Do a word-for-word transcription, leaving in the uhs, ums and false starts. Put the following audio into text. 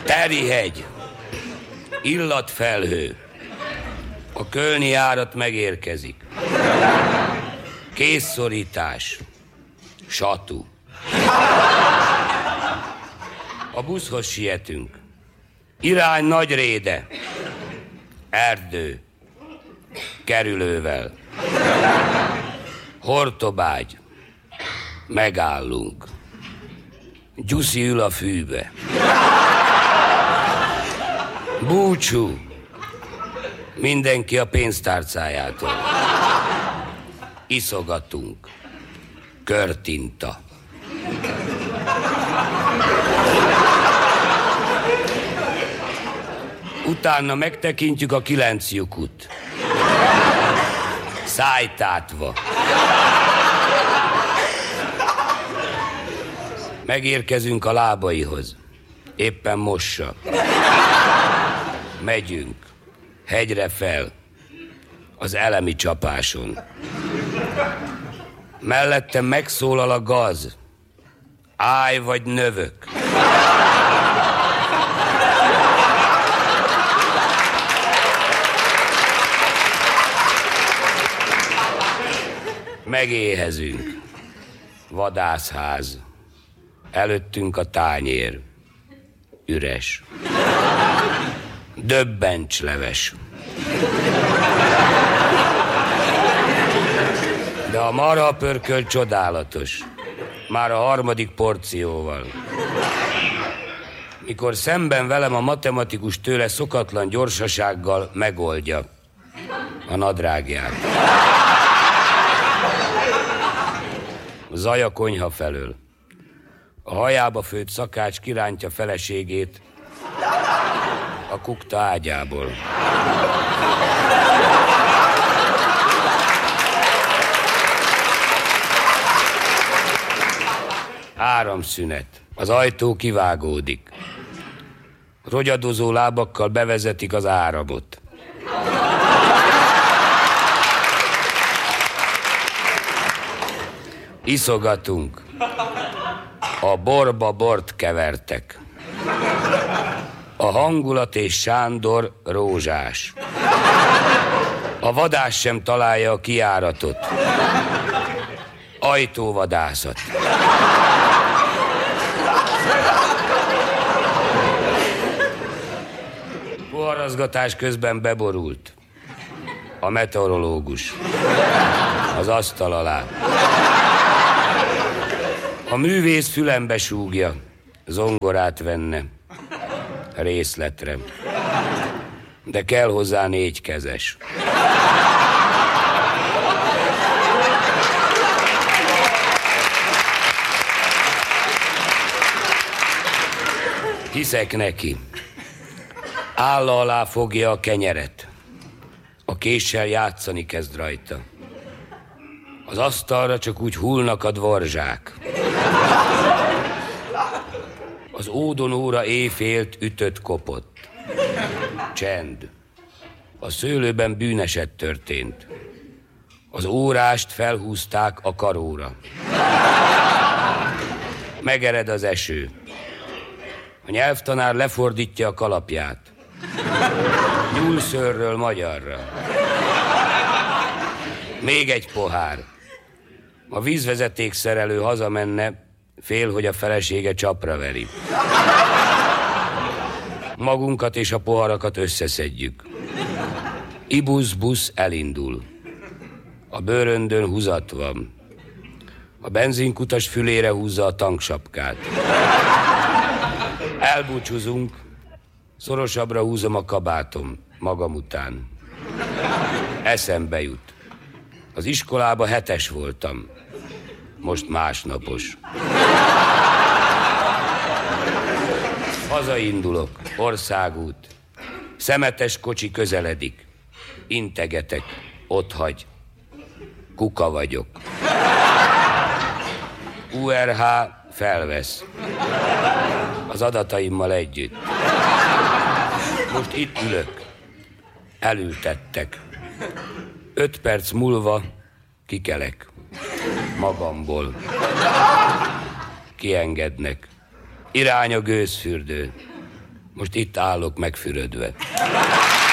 Terihegy, illatfelhő, a kölni járat megérkezik. Készszorítás, satú. A buszhoz sietünk. Irány Nagyréde, erdő, kerülővel. Hortobágy, megállunk. Gyuszi ül a fűbe. Búcsú, mindenki a pénztárcájától. Iszogatunk, körtinta. Utána megtekintjük a kilenc lyukut. Szájtátva. Megérkezünk a lábaihoz. Éppen mossa. Megyünk. Hegyre fel. Az elemi csapáson. Mellettem megszólal a gaz. Állj vagy növök. Megéhezünk. Vadászház. Előttünk a tányér. Üres. Döbbencsleves. De a marhapörköl csodálatos. Már a harmadik porcióval. Mikor szemben velem a matematikus tőle szokatlan gyorsasággal megoldja a nadrágját. Zaj a konyha felől. A hajába főtt szakács kirántja feleségét a kukta ágyából. Áramszünet. Az ajtó kivágódik. Rogyadozó lábakkal bevezetik az áramot. Iszogatunk. A borba bort kevertek. A hangulat és Sándor rózsás. A vadász sem találja a kijáratot. Ajtóvadászat. Poharazgatás közben beborult a meteorológus az asztal alá. A művész fülembe súgja, zongorát venne részletre. De kell hozzá négy kezes. Hiszek neki. Álla alá fogja a kenyeret. A késsel játszani kezd rajta. Az asztalra csak úgy hullnak a dvorzsák. Az ódonóra éjfélt ütött kopott. Csend. A szőlőben bűneset történt. Az órást felhúzták a karóra. Megered az eső. A nyelvtanár lefordítja a kalapját. Nyúlszőrről magyarra. Még egy pohár. A vízvezetékszerelő hazamenne, fél, hogy a felesége csapra veri. Magunkat és a poharakat összeszedjük. Ibusz-busz elindul. A bőröndön húzat van. A benzinkutas fülére húzza a tanksapkát. Elbúcsúzunk. Szorosabbra húzom a kabátom magam után. Eszembe jut. Az iskolába hetes voltam. Most másnapos. Hazaindulok. Országút. Szemetes kocsi közeledik. Integetek. Otthagy. Kuka vagyok. u er há felvesz. Az adataimmal együtt. Most itt ülök. Elültettek. Öt perc múlva kikelek. Magamból. Kiengednek. Irány a gőzfürdő. Most itt állok megfürödve.